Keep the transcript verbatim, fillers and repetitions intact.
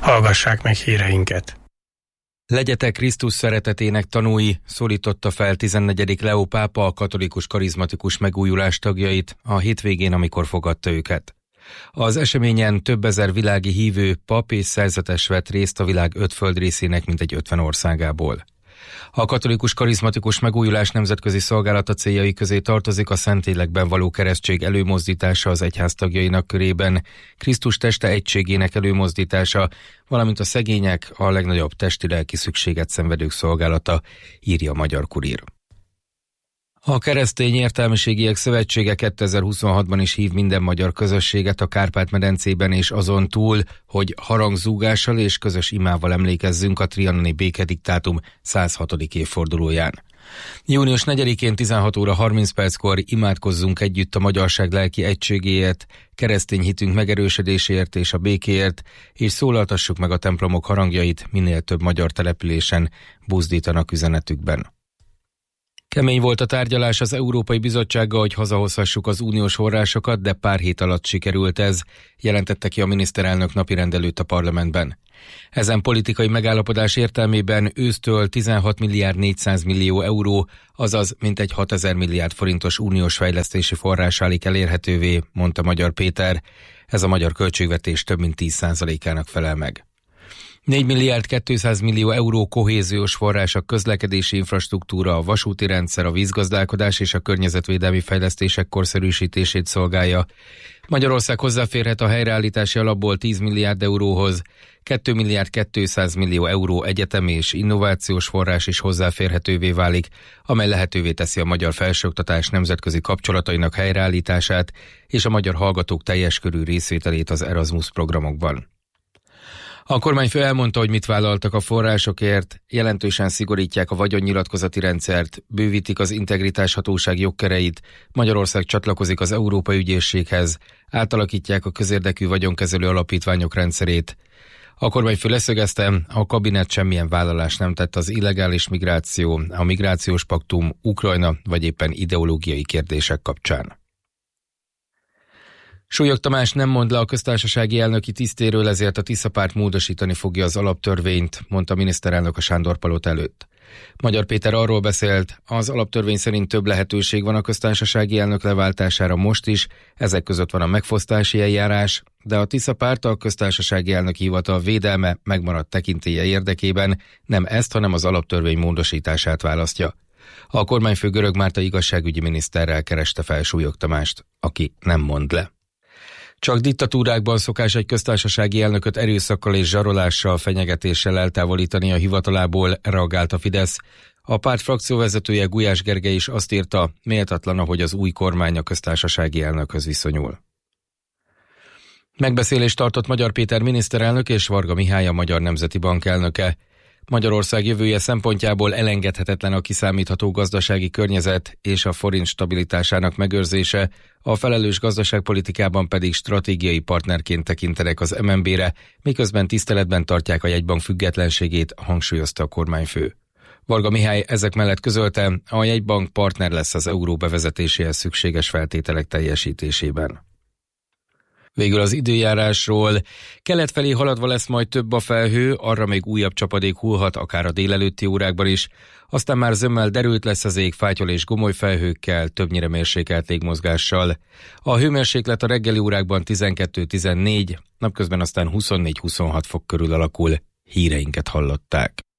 Hallgassák meg híreinket! Legyetek Krisztus szeretetének tanúi, szólította fel tizennegyedik Leó pápa a katolikus karizmatikus megújulás tagjait a hétvégén, amikor fogadta őket. Az eseményen több ezer világi hívő, pap és szerzetes vett részt a világ öt földrészének mintegy ötven országából. A katolikus karizmatikus megújulás nemzetközi szolgálata céljai közé tartozik a Szentlélekben való keresztség előmozdítása az egyház tagjainak körében, Krisztus teste egységének előmozdítása, valamint a szegények, a legnagyobb testi-lelki szükséget szenvedők szolgálata, írja a Magyar Kurír. A Keresztény Értelmiségiek Szövetsége kétezer-huszonhatban is hív minden magyar közösséget a Kárpát-medencében és azon túl, hogy harangzúgással és közös imával emlékezzünk a trianoni békediktátum száz hatodik évfordulóján. június negyedikén tizenhat óra harminc perckor imádkozzunk együtt a magyarság lelki egységéért, keresztény hitünk megerősödéséért és a békéért, és szólaltassuk meg a templomok harangjait minél több magyar településen, buzdítanak üzenetükben. Kemény volt a tárgyalás az Európai Bizottsággal, hogy hazahozhassuk az uniós forrásokat, de pár hét alatt sikerült ez, jelentette ki a miniszterelnök napirendelőt a parlamentben. Ezen politikai megállapodás értelmében ősztől tizenhat milliárd négyszáz millió euró, azaz mintegy hatezer milliárd forintos uniós fejlesztési forrás válik elérhetővé, mondta Magyar Péter. Ez a magyar költségvetés több mint tíz százalékának felel meg. négy milliárd kétszáz millió euró kohéziós forrás a közlekedési infrastruktúra, a vasúti rendszer, a vízgazdálkodás és a környezetvédelmi fejlesztések korszerűsítését szolgálja. Magyarország hozzáférhet a helyreállítási alapból tíz milliárd euróhoz, két milliárd kétszáz millió euró egyetemi és innovációs forrás is hozzáférhetővé válik, amely lehetővé teszi a magyar felsőoktatás nemzetközi kapcsolatainak helyreállítását és a magyar hallgatók teljes körű részvételét az Erasmus programokban. A kormányfő elmondta, hogy mit vállaltak a forrásokért, jelentősen szigorítják a vagyonnyilatkozati rendszert, bővítik az integritáshatóság jogkereit, Magyarország csatlakozik az Európai Ügyészséghez, átalakítják a közérdekű vagyonkezelő alapítványok rendszerét. A kormányfő leszögezte, a kabinet semmilyen vállalást nem tett az illegális migráció, a migrációs paktum, Ukrajna vagy éppen ideológiai kérdések kapcsán. Súlyog Tamás nem mond le a köztársasági elnöki tisztéről, ezért a Tisza párt módosítani fogja az alaptörvényt, mondta a miniszterelnök a Sándorpalota előtt. Magyar Péter arról beszélt, az alaptörvény szerint több lehetőség van a köztársasági elnök leváltására most is, ezek között van a megfosztási eljárás, de a Tisza párt a köztársasági elnöki hivatal védelme megmaradt tekintélye érdekében nem ezt, hanem az alaptörvény módosítását választja. A kormányfő Görög Márta igazságügyi miniszterrel kereste fel Súlyog Tamást, aki nem mond le. Csak diktatúrákban szokás egy köztársasági elnököt erőszakkal és zsarolással, fenyegetéssel eltávolítani a hivatalából, reagált a Fidesz. A párt frakcióvezetője Gulyás Gergely is azt írta, méltatlan, ahogy az új kormány a köztársasági elnökhöz viszonyul. Megbeszélést tartott Magyar Péter miniszterelnök és Varga Mihály, a Magyar Nemzeti Bank elnöke. Magyarország jövője szempontjából elengedhetetlen a kiszámítható gazdasági környezet és a forint stabilitásának megőrzése, a felelős gazdaságpolitikában pedig stratégiai partnerként tekintenek az em en bé-re, miközben tiszteletben tartják a jegybank függetlenségét, hangsúlyozta a kormányfő. Varga Mihály ezek mellett közölte, a jegybank partner lesz az euró bevezetéséhez szükséges feltételek teljesítésében. Végül az időjárásról. Kelet felé haladva lesz majd több a felhő, arra még újabb csapadék hullhat, akár a délelőtti órákban is. Aztán már zömmel derült lesz az ég, fátyol és gomoly felhőkkel, többnyire mérsékelt légmozgással. A hőmérséklet a reggeli órákban tizenkettő-tizennégy, napközben aztán huszonnégy-huszonhat fok körül alakul. Híreinket hallották.